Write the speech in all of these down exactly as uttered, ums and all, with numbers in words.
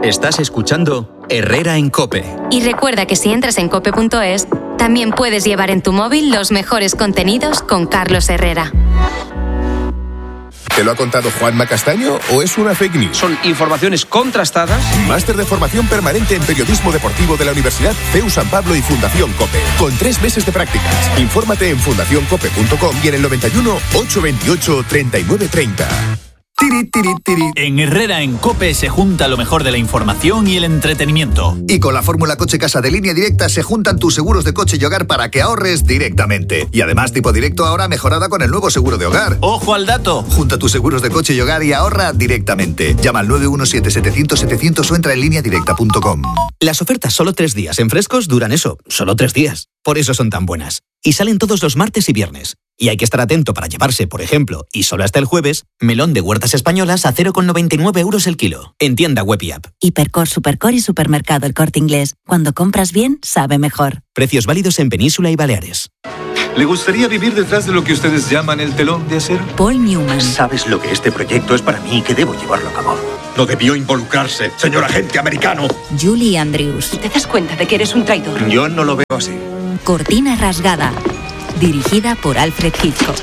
Estás escuchando Herrera en COPE. Y recuerda que si entras en cope punto es, también puedes llevar en tu móvil los mejores contenidos con Carlos Herrera. ¿Te lo ha contado Juanma Castaño o es una fake news? Son informaciones contrastadas. Máster de formación permanente en periodismo deportivo de la Universidad C E U San Pablo y Fundación COPE. Con tres meses de prácticas. Infórmate en fundación cope punto com y en el noventa y uno, ochocientos veintiocho, treinta y nueve treinta. Tiri, tiri, tiri. En Herrera en COPE se junta lo mejor de la información y el entretenimiento. Y con la fórmula Coche Casa de Línea Directa se juntan tus seguros de coche y hogar para que ahorres directamente. Y además tipo directo ahora mejorada con el nuevo seguro de hogar. ¡Ojo al dato! Junta tus seguros de coche y hogar y ahorra directamente. Llama al nueve uno siete, setecientos, setecientos o entra en línea directa punto com. Las ofertas solo tres días en Frescos duran eso, solo tres días. Por eso son tan buenas. Y salen todos los martes y viernes. Y hay que estar atento para llevarse, por ejemplo, y solo hasta el jueves, melón de Huertas Españolas a cero coma noventa y nueve euros el kilo. En tienda web y app. Hipercor, Supercor y Supermercado El Corte Inglés. Cuando compras bien, sabe mejor. Precios válidos en Península y Baleares. ¿Le gustaría vivir detrás de lo que ustedes llaman el telón de acero? Paul Newman. ¿Sabes lo que este proyecto es para mí y que debo llevarlo a cabo? No debió involucrarse, señor agente americano. Julie Andrews. ¿Te das cuenta de que eres un traidor? Yo no lo veo así. Cortina rasgada. Dirigida por Alfred Hitchcock.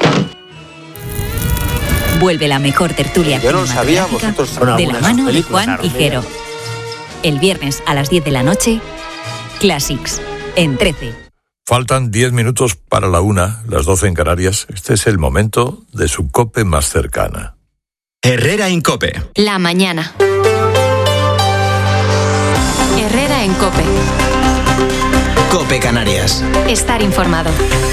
Vuelve la mejor tertulia Yo no lo sabía, vosotros de la mano de Juan y Jero. El viernes a las diez de la noche, Classics, en trece. Faltan diez minutos para la una, las doce en Canarias. Este es el momento de su COPE más cercana. Herrera en COPE. La mañana. Herrera en COPE. COPE Canarias. Estar informado.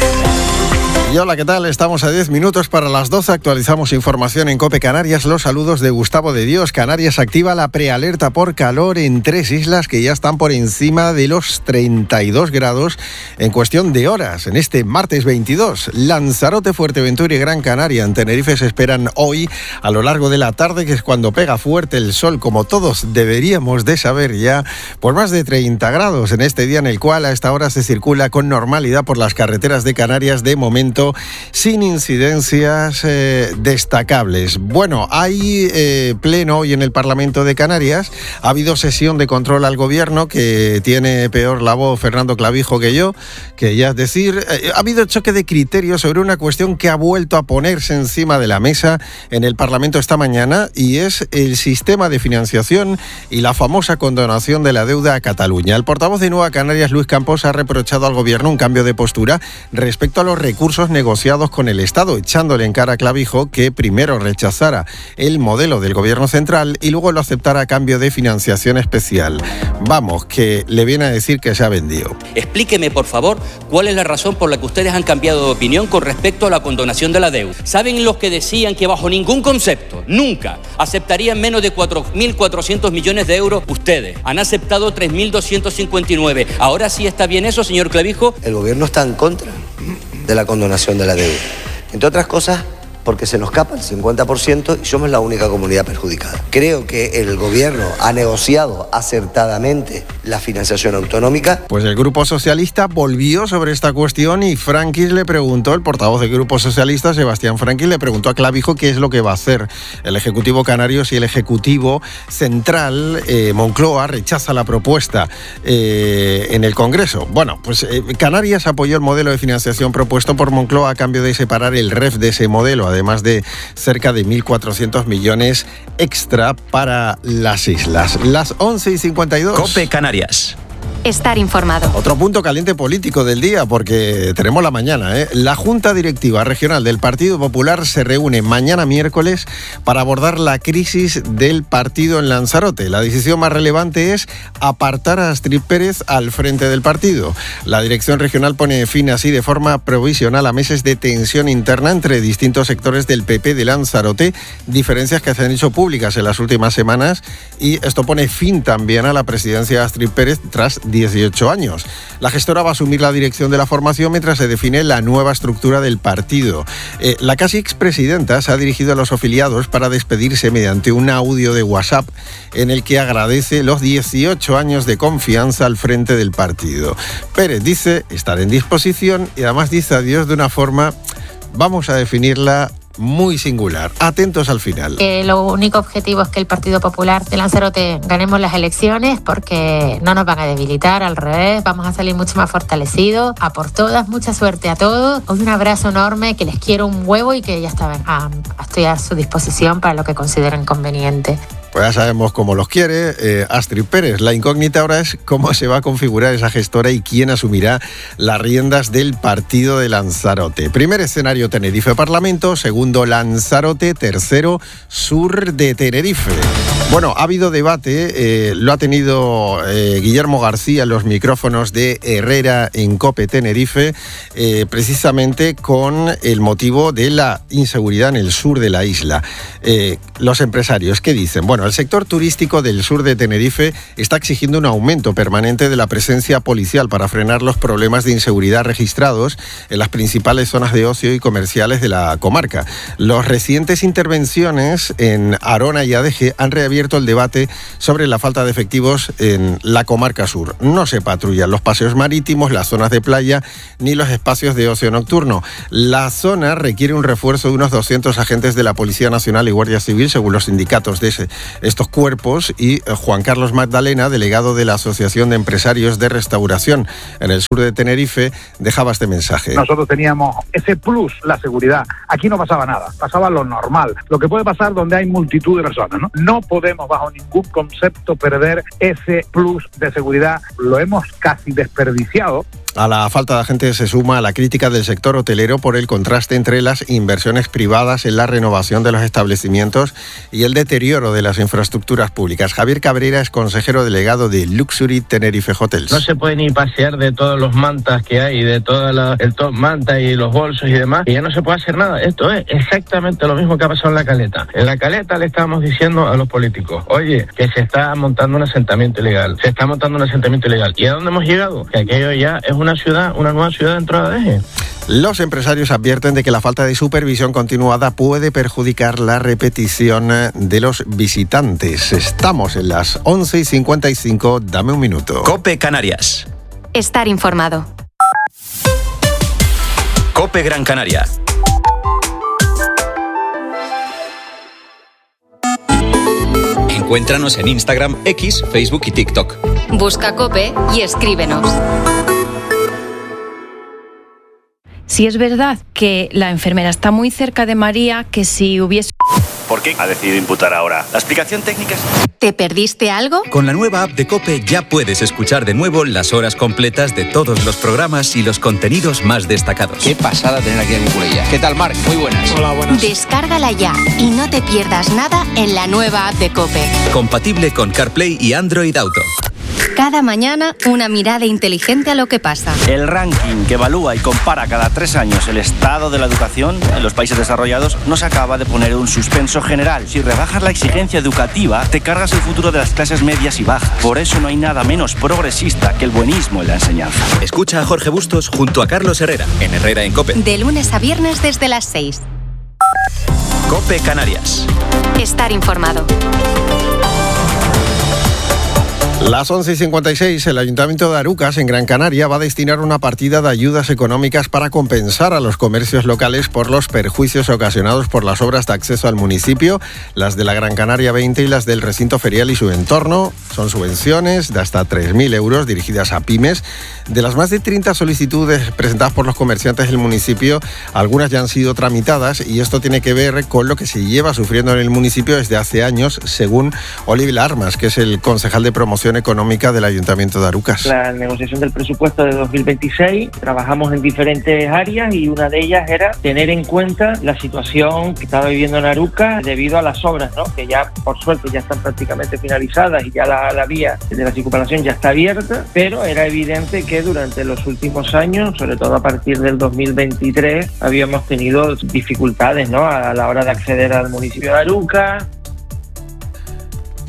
Y hola, ¿qué tal? Estamos a diez minutos para las doce. Actualizamos información en COPE Canarias. Los saludos de Gustavo de Dios. Canarias activa la prealerta por calor en tres islas que ya están por encima de los treinta y dos grados en cuestión de horas. En este martes veintidós, Lanzarote, Fuerteventura y Gran Canaria. En Tenerife se esperan hoy a lo largo de la tarde, que es cuando pega fuerte el sol, como todos deberíamos de saber ya, por más de treinta grados en este día en el cual a esta hora se circula con normalidad por las carreteras de Canarias, de momento sin incidencias eh, destacables. Bueno, hay eh, pleno hoy en el Parlamento de Canarias. Ha habido sesión de control al gobierno, que tiene peor la voz Fernando Clavijo que yo, que ya es decir, eh, ha habido choque de criterios sobre una cuestión que ha vuelto a ponerse encima de la mesa en el Parlamento esta mañana, y es el sistema de financiación y la famosa condonación de la deuda a Cataluña. El portavoz de Nueva Canarias, Luis Campos, ha reprochado al gobierno un cambio de postura respecto a los recursos negociados con el Estado, echándole en cara a Clavijo que primero rechazara el modelo del gobierno central y luego lo aceptara a cambio de financiación especial. Vamos, que le viene a decir que se ha vendido. Explíqueme, por favor, cuál es la razón por la que ustedes han cambiado de opinión con respecto a la condonación de la deuda. ¿Saben los que decían que bajo ningún concepto, nunca, aceptarían menos de cuatro mil cuatrocientos millones de euros? Ustedes han aceptado tres mil doscientos cincuenta y nueve. ¿Ahora sí está bien eso, señor Clavijo? El gobierno está en contra de la condonación de la deuda. Entre otras cosas, porque se nos escapa el cincuenta por ciento y somos la única comunidad perjudicada. Creo que el gobierno ha negociado acertadamente la financiación autonómica. Pues el Grupo Socialista volvió sobre esta cuestión y Franquis le preguntó, el portavoz del Grupo Socialista, Sebastián Franquis, le preguntó a Clavijo qué es lo que va a hacer el Ejecutivo Canario si el Ejecutivo Central, eh, Moncloa, rechaza la propuesta eh, en el Congreso. Bueno, pues eh, Canarias apoyó el modelo de financiación propuesto por Moncloa a cambio de separar el R E F de ese modelo, además de cerca de mil cuatrocientos millones extra para las islas. Las once y cincuenta y dos. COPE Canarias. Estar informado. Otro punto caliente político del día, porque tenemos la mañana, ¿eh? La Junta Directiva Regional del Partido Popular se reúne mañana miércoles para abordar la crisis del partido en Lanzarote. La decisión más relevante es apartar a Astrid Pérez al frente del partido. La dirección regional pone fin así de forma provisional a meses de tensión interna entre distintos sectores del P P de Lanzarote, diferencias que se han hecho públicas en las últimas semanas, y esto pone fin también a la presidencia de Astrid Pérez tras dieciocho años. La gestora va a asumir la dirección de la formación mientras se define la nueva estructura del partido. Eh, la casi expresidenta se ha dirigido a los afiliados para despedirse mediante un audio de WhatsApp en el que agradece los dieciocho años de confianza al frente del partido. Pérez dice estar en disposición y además dice adiós de una forma, vamos a definirla, muy singular. Atentos al final. Eh, lo único objetivo es que el Partido Popular de Lanzarote ganemos las elecciones, porque no nos van a debilitar, al revés, vamos a salir mucho más fortalecidos. A por todas, mucha suerte a todos. Un abrazo enorme, que les quiero un huevo y que ya está, ah, estoy a su disposición para lo que consideren conveniente. Pues ya sabemos cómo los quiere eh, Astrid Pérez. La incógnita ahora es cómo se va a configurar esa gestora y quién asumirá las riendas del partido de Lanzarote. Primer escenario, Tenerife Parlamento. Segundo, Lanzarote. Tercero, Sur de Tenerife. Bueno, ha habido debate, eh, lo ha tenido eh, Guillermo García en los micrófonos de Herrera en COPE Tenerife, eh, precisamente con el motivo de la inseguridad en el sur de la isla. Eh, los empresarios, ¿qué dicen? Bueno, el sector turístico del sur de Tenerife está exigiendo un aumento permanente de la presencia policial para frenar los problemas de inseguridad registrados en las principales zonas de ocio y comerciales de la comarca. Las recientes intervenciones en Arona y Adeje han reabierto el debate sobre la falta de efectivos en la comarca sur. No se patrullan los paseos marítimos, las zonas de playa ni los espacios de ocio nocturno. La zona requiere un refuerzo de unos doscientos agentes de la Policía Nacional y Guardia Civil, según los sindicatos de ese, estos cuerpos, y Juan Carlos Magdalena, delegado de la Asociación de Empresarios de Restauración en el sur de Tenerife, dejaba este mensaje. Nosotros teníamos ese plus, la seguridad. Aquí no pasaba nada, pasaba lo normal. Lo que puede pasar donde hay multitud de personas, ¿no? No podemos bajo ningún concepto perder ese plus de seguridad. Lo hemos casi desperdiciado. A la falta de agentes se suma la crítica del sector hotelero por el contraste entre las inversiones privadas en la renovación de los establecimientos y el deterioro de las infraestructuras públicas. Javier Cabrera es consejero delegado de Luxury Tenerife Hotels. No se puede ni pasear de todos los mantas que hay, de todo el top manta y los bolsos y demás, y ya no se puede hacer nada. Esto es exactamente lo mismo que ha pasado en La Caleta. En La Caleta le estábamos diciendo a los políticos, oye, que se está montando un asentamiento ilegal, se está montando un asentamiento ilegal. ¿Y a dónde hemos llegado? Que aquello ya es un una ciudad, una nueva ciudad dentro de Adeje. Los empresarios advierten de que la falta de supervisión continuada puede perjudicar la repetición de los visitantes. Estamos en las once y cincuenta y cinco, dame un minuto. COPE Canarias. Estar informado. COPE Gran Canaria. Encuéntranos en Instagram, X, Facebook y TikTok. Busca COPE y escríbenos. Si es verdad que la enfermera está muy cerca de María, que si hubiese... ¿Por qué ha decidido imputar ahora? La explicación técnica es... ¿Te perdiste algo? Con la nueva app de COPE ya puedes escuchar de nuevo las horas completas de todos los programas y los contenidos más destacados. Qué pasada tener aquí a Nicolella. ¿Qué tal, Marc? Muy buenas. Hola, buenas. Descárgala ya y no te pierdas nada en la nueva app de COPE. Compatible con CarPlay y Android Auto. Cada mañana, una mirada inteligente a lo que pasa. El ranking que evalúa y compara cada tres años el estado de la educación en los países desarrollados nos acaba de poner un suspenso general. Si rebajas la exigencia educativa, te cargas el futuro de las clases medias y bajas. Por eso no hay nada menos progresista que el buenismo en la enseñanza. Escucha a Jorge Bustos junto a Carlos Herrera en Herrera en COPE. De lunes a viernes desde las seis. COPE Canarias. Estar informado. Las once y cincuenta y seis, el Ayuntamiento de Arucas, en Gran Canaria, va a destinar una partida de ayudas económicas para compensar a los comercios locales por los perjuicios ocasionados por las obras de acceso al municipio, las de la Gran Canaria veinte y las del recinto ferial y su entorno. Son subvenciones de hasta tres mil euros dirigidas a pymes. De las más de treinta solicitudes presentadas por los comerciantes del municipio, algunas ya han sido tramitadas y esto tiene que ver con lo que se lleva sufriendo en el municipio desde hace años, según Oliver Armas, que es el concejal de promoción económica del Ayuntamiento de Arucas. La negociación del presupuesto de dos mil veintiséis, trabajamos en diferentes áreas y una de ellas era tener en cuenta la situación que estaba viviendo en Arucas debido a las obras, ¿no? Que ya por suerte ya están prácticamente finalizadas y ya la, la vía de la circunvalación ya está abierta, pero era evidente que durante los últimos años, sobre todo a partir del dos mil veintitrés, habíamos tenido dificultades, ¿no? A la hora de acceder al municipio de Arucas.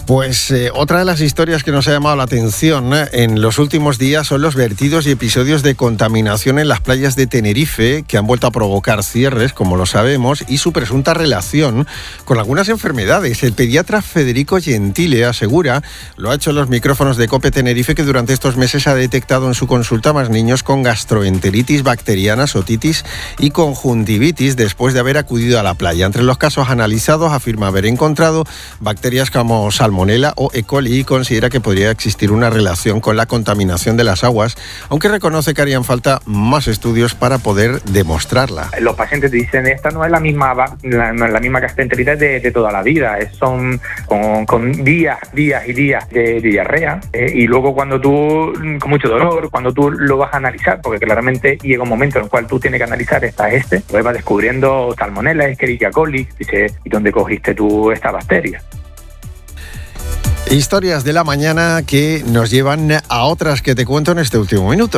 Pues eh, otra de las historias que nos ha llamado la atención eh, en los últimos días son los vertidos y episodios de contaminación en las playas de Tenerife, que han vuelto a provocar cierres, como lo sabemos, y su presunta relación con algunas enfermedades. El pediatra Federico Gentile asegura, lo ha hecho en los micrófonos de COPE Tenerife, que durante estos meses ha detectado en su consulta más niños con gastroenteritis bacteriana, otitis y conjuntivitis después de haber acudido a la playa. Entre los casos analizados afirma haber encontrado bacterias como salmonella o E. coli y considera que podría existir una relación con la contaminación de las aguas, aunque reconoce que harían falta más estudios para poder demostrarla. Los pacientes dicen, esta no es la misma la, la misma gastroenteritis de, de toda la vida, es, son con, con días, días y días de, de diarrea, eh, y luego cuando tú, con mucho dolor, cuando tú lo vas a analizar, porque claramente llega un momento en el cual tú tienes que analizar esta este, pues vas descubriendo salmonella, Escherichia coli, dice, ¿y dónde cogiste tú esta bacteria? Historias de la mañana que nos llevan a otras que te cuento en este último minuto.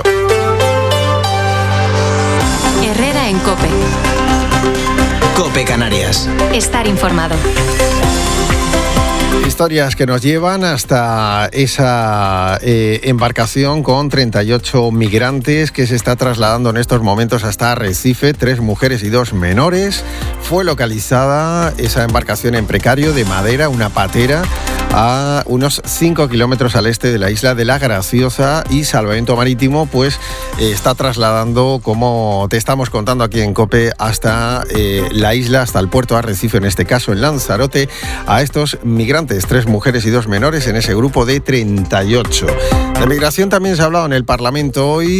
Herrera en COPE. COPE Canarias. Estar informado. Historias que nos llevan hasta esa eh, embarcación con treinta y ocho migrantes que se está trasladando en estos momentos hasta Arrecife, tres mujeres y dos menores. Fue localizada esa embarcación en precario de madera, una patera, a unos cinco kilómetros al este de la isla de La Graciosa, y Salvamento Marítimo pues eh, está trasladando, como te estamos contando aquí en COPE, hasta eh, la isla, hasta el puerto de Arrecife, en este caso en Lanzarote, a estos migrantes, tres mujeres y dos menores en ese grupo de treinta y ocho. De migración también se ha hablado en el Parlamento hoy.